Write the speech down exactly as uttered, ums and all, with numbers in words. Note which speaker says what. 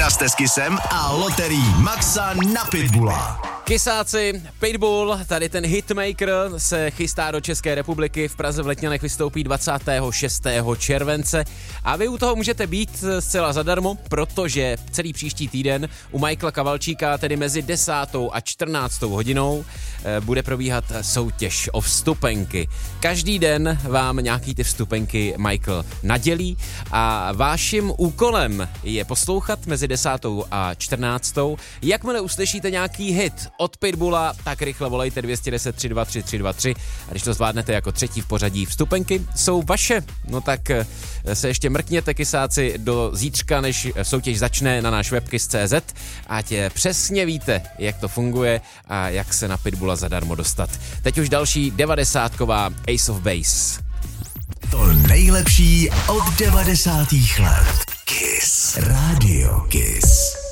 Speaker 1: Vyrazte s Kissem a loterií Maxa na Pitbulla.
Speaker 2: Kisáci, Pitbull, tady ten hitmaker se chystá do České republiky, v Praze v Letňanech vystoupí dvacátého šestého července a vy u toho můžete být zcela zadarmo, protože celý příští týden u Michaela Kavalčíka, tedy mezi desátou a čtrnáctou hodinou, bude probíhat soutěž o vstupenky. Každý den vám nějaký ty vstupenky Michael nadělí a vaším úkolem je poslouchat mezi desátou a čtrnáctou. Jakmile uslyšíte nějaký hit od Pitbulla, tak rychle volejte dvě jedna nula tři dva tři tři dva tři a když to zvládnete jako třetí v pořadí, vstupenky jsou vaše. No tak se ještě mrkněte, kysáci, do zítřka, než soutěž začne, na náš web kiss tečka cé zet, ať přesně víte, jak to funguje a jak se na Pitbulla zadarmo dostat. Teď už další devadesátková Ace of Base.
Speaker 1: To nejlepší od devadesátých let. Kiss. Radio Kiss.